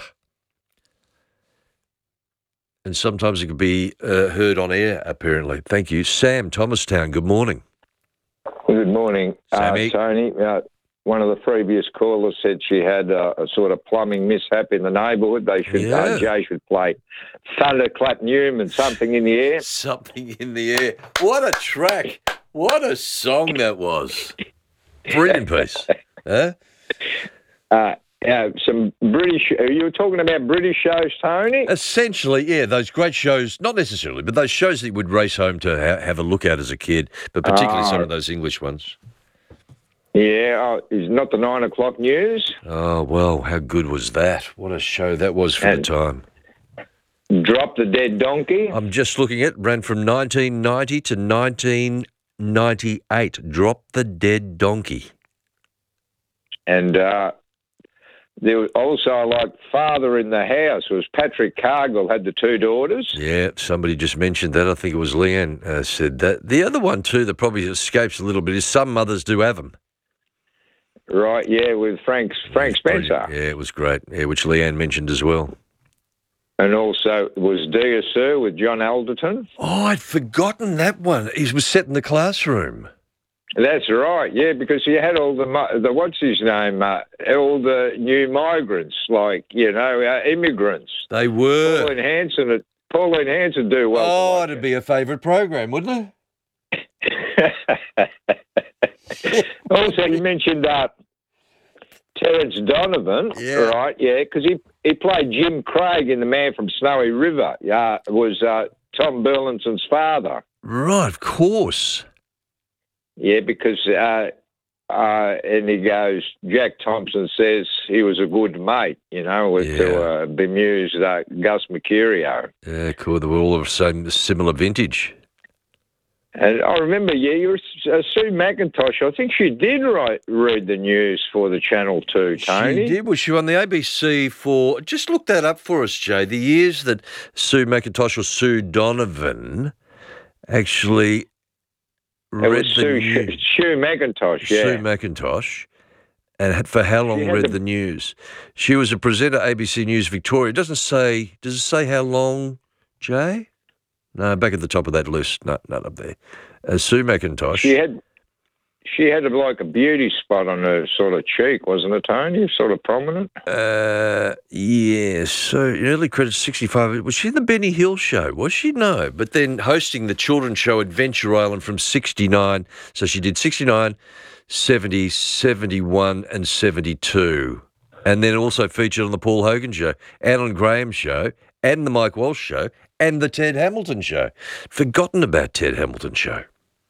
and sometimes it could be uh, heard on air, apparently. Thank you. Sam, Thomastown, good morning. Good morning, uh, Sammy. Tony. Uh, one of the previous callers said she had uh, a sort of plumbing mishap in the neighbourhood. They should, Yeah. uh, Jay should play Thunderclap Newman, Something in the Air. Something in the Air. What a track. What a song that was. Brilliant piece. Huh? Uh, uh, some British, uh, you were talking about British shows, Tony? Essentially, yeah, those great shows, not necessarily, but those shows that you would race home to ha- have a look at as a kid, but particularly Oh. some of those English ones. Yeah, oh, is not the nine o'clock news. Oh, well, how good was that? What a show that was for And the time. Drop the Dead Donkey. I'm just looking at, ran from nineteen ninety to nineteen ninety-eight. Drop the Dead Donkey. And uh, there was also, like, Father in the House was Patrick Cargill, had the two daughters. Yeah, somebody just mentioned that. I think it was Leanne uh, said that. The other one, too, that probably escapes a little bit is Some Mothers Do Have 'Em. Right, yeah, with Frank Frank Spencer. Yeah, it was great. Yeah, which Leanne mentioned as well. And also was Dear Sir with John Alderton. Oh, I'd forgotten that one. He was set in the classroom. That's right, yeah, because you had all the, mi- the what's his name, uh, all the new migrants, like, you know, uh, immigrants. They were. Pauline Hanson, Pauline Hanson do well. Oh, it'd be a favourite program, wouldn't it? Also, you mentioned uh, Terence Donovan, Yeah. right? Yeah, because he, he played Jim Craig in The Man from Snowy River. Yeah, was uh, Tom Burlington's father. Right, of course. Yeah, because uh, uh, and he goes, Jack Thompson says he was a good mate, you know, with to uh, bemused uh, Gus Mercurio. Yeah, cool. They were all of the same similar vintage. And I remember, yeah, you were uh, Sue McIntosh. I think she did write read the news for the Channel Two, Tony. She did. Was she on the A B C for? Just look that up for us, Jay. The years that Sue McIntosh or Sue Donovan actually It read was the Sue, news. Sue McIntosh, yeah. Sue McIntosh. And had- for how long had read the- the news? She was a presenter at A B C News Victoria. It doesn't say. Does it say how long, Jay? No, back at the top of that list. No, not up there. Uh, Sue McIntosh. She had she had like a beauty spot on her sort of cheek, wasn't it, Tony? Sort of prominent. Uh, yeah, so early credits sixty-five. Was she in the Benny Hill show? Was she? No. But then hosting the children's show Adventure Island from sixty-nine. So she did sixty-nine, seventy, seventy-one and seventy-two. And then also featured on the Paul Hogan show, Alan Graham show, and the Mike Walsh show, and the Ted Hamilton show. Forgotten about Ted Hamilton show.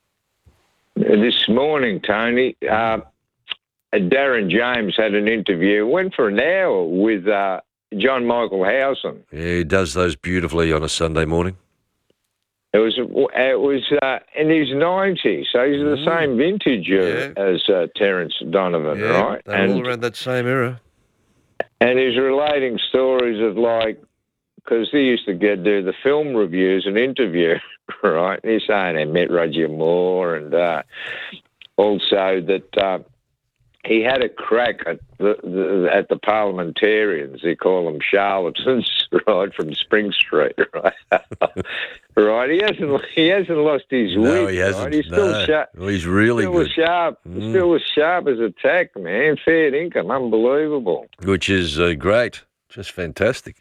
This morning, Tony, uh, Darren James had an interview, went for an hour with uh, John Michael Howson. Yeah, he does those beautifully on a Sunday morning. It was it was uh, in his nineties, so he's the same vintage uh, as uh, Terence Donovan, Yeah, right? they're all around that same era. And he's relating stories of like, because he used to get do the film reviews and interview, right? And he's saying he met Roger Moore and uh, also that uh, he had a crack at the, the at the parliamentarians. They call them charlatans, right, from Spring Street, right? Right. He hasn't he hasn't lost his wit. No, he hasn't. Right? He's still No. sharp. Well, he's really still good. as sharp. Mm. Still as sharp as a tack, man. Fair income, unbelievable. Which is uh, great. Just fantastic.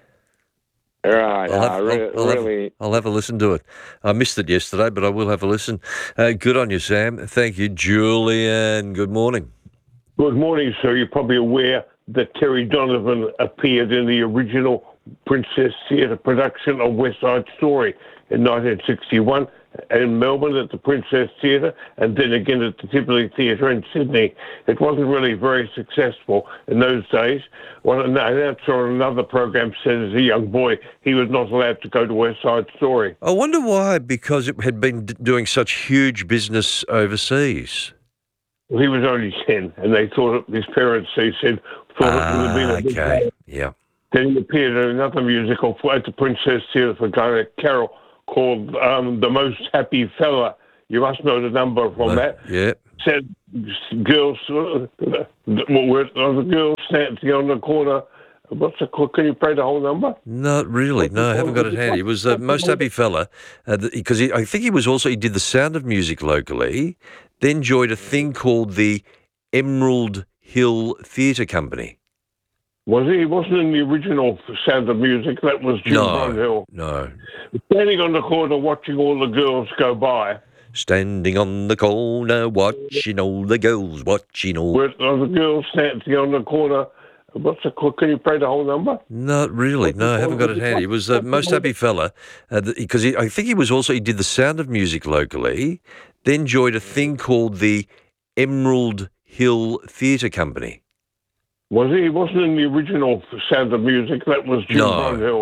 Right. I'll have, I re- I'll- I'll have- really. I'll have a listen to it. I missed it yesterday, but I will have a listen. Uh, good on you, Sam. Thank you. Julian, good morning. Good morning, sir. You're probably aware that Terry Donovan appeared in the original Princess Theatre production of West Side Story in nineteen sixty-one. in Melbourne at the Princess Theatre, and then again at the Tivoli Theatre in Sydney. It wasn't really very successful in those days. Well, an announcer on another program said as a young boy he was not allowed to go to West Side Story. I wonder why, because it had been d- doing such huge business overseas. Well, he was only ten, and they thought, his parents, they said, thought it would have been a big Okay, hit. yeah. Then he appeared in another musical for, at the Princess Theatre for Garnet Carroll called um, The Most Happy Fella. You must know the number from Uh, that. yeah. Said girls, uh, were the girls dancing on the corner. What's the, can you play the whole number? Not really. No, I haven't got it handy. It was the Most Happy Fella, because uh, I think he was also, he did The Sound of Music locally, then joined a thing called the Emerald Hill Theatre Company. Was he? He wasn't in the original Sound of Music. That was Jim No, Brownhill. no. Standing on the corner watching all the girls go by. Standing on the corner, watching all the girls, watching all... Were the girls dancing on the corner? What's the, can you play the whole number? Not really. No, I haven't got it handy. It was the Most Happy Fella, because uh, I think he was also, he did The Sound of Music locally, then joined a thing called the Emerald Hill Theatre Company. Was he? He wasn't in the original Sound of Music. That was Jim No, Brownhill.